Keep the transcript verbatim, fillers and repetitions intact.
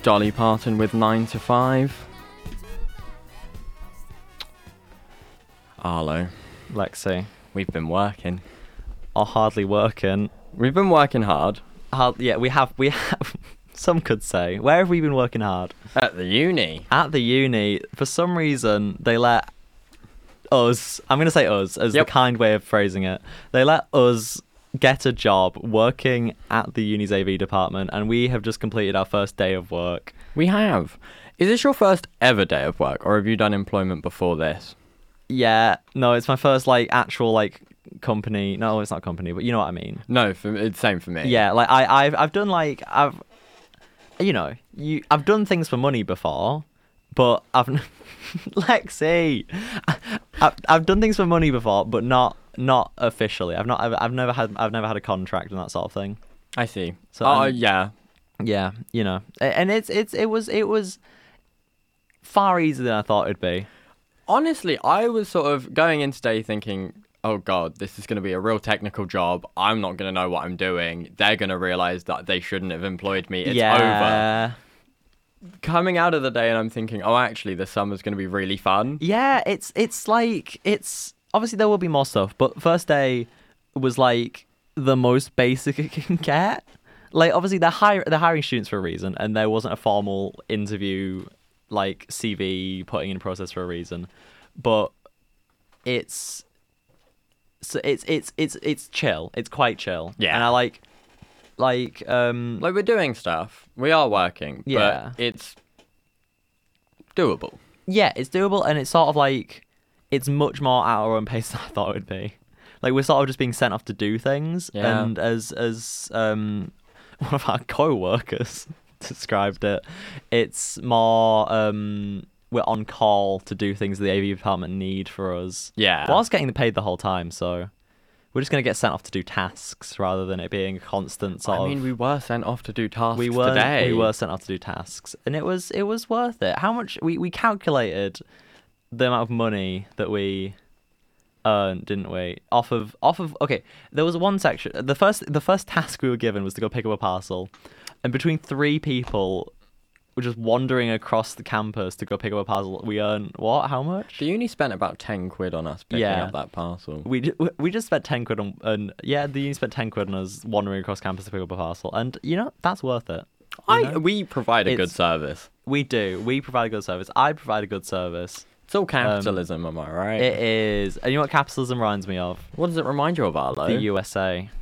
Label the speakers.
Speaker 1: Dolly Parton with nine to five. Arlo,
Speaker 2: Lexi.
Speaker 1: we've been working.
Speaker 2: Are hardly working.
Speaker 1: We've been working hard.
Speaker 2: Hard, yeah, we have. We have. Some could say. Where have we been working hard?
Speaker 1: At the uni.
Speaker 2: At the uni. For some reason, they let us. I'm going to say us as
Speaker 1: Yep.
Speaker 2: the kind way of phrasing it. They let us get a job working at the uni's A V department, and we have just completed our first day of work.
Speaker 1: We have. Is this your first ever day of work, or have you done employment before this?
Speaker 2: Yeah, no, it's my first like actual like company. No, it's not company, but you know what I mean.
Speaker 1: No, for, it's same for me.
Speaker 2: Yeah, like I, I've, I've done like I've, you know, you, I've done things for money before, but I've, Lexi, I've, I've done things for money before, but not, not officially. I've not, I've, I've never had, I've never had a contract and that sort of thing.
Speaker 1: I see.
Speaker 2: So,
Speaker 1: oh,
Speaker 2: um,
Speaker 1: yeah.
Speaker 2: Yeah, you know, A- and it's, it's, it was, it was far easier than I thought it'd be.
Speaker 1: Honestly, I was sort of going in today thinking, oh God, this is going to be a real technical job. I'm not going to know what I'm doing. They're going to realise that they shouldn't have employed me. It's
Speaker 2: yeah.
Speaker 1: over. Coming out of the day and I'm thinking, oh, actually, the summer's going to be really fun.
Speaker 2: Yeah, it's it's like it's obviously there will be more stuff, but first day was like the most basic it can get. Like obviously they're hire they're hiring students for a reason, and there wasn't a formal interview like C V putting in process for a reason, but it's so it's it's it's it's chill. It's quite chill.
Speaker 1: Yeah.
Speaker 2: and I like like um
Speaker 1: Like, we're doing stuff. We are working.
Speaker 2: Yeah.
Speaker 1: But it's doable.
Speaker 2: yeah, it's doable, and it's sort of like it's much more at our own pace than I thought it would be. Like we're sort of just being sent off to do things,
Speaker 1: Yeah.
Speaker 2: and as as um one of our co-workers described it, it's more um we're on call to do things the A V department need for us.
Speaker 1: Yeah.
Speaker 2: Whilst getting paid the whole time, so we're just gonna get sent off to do tasks rather than it being a constant sort
Speaker 1: I
Speaker 2: of.
Speaker 1: mean, we were sent off to do tasks
Speaker 2: we were
Speaker 1: today.
Speaker 2: we were sent off to do tasks, and it was it was worth it. How much we, we calculated the amount of money that we earned, didn't we? Off of off of okay, there was one section. The first the first task we were given was to go pick up a parcel, and between three people, were just wandering across the campus to go pick up a parcel. We earned what? How much?
Speaker 1: The uni spent about ten quid on us picking
Speaker 2: Yeah.
Speaker 1: up that parcel.
Speaker 2: We ju- we just spent ten quid on, and yeah, the uni spent ten quid on us wandering across campus to pick up a parcel, and you know that's worth it. You
Speaker 1: I
Speaker 2: know?
Speaker 1: We provide a good
Speaker 2: It's-
Speaker 1: service.
Speaker 2: We do. We provide a good service. I provide a good service.
Speaker 1: It's all capitalism, am I right?
Speaker 2: It is. And you know what capitalism reminds me of?
Speaker 1: What does it remind you of, Arlo?
Speaker 2: The U S A.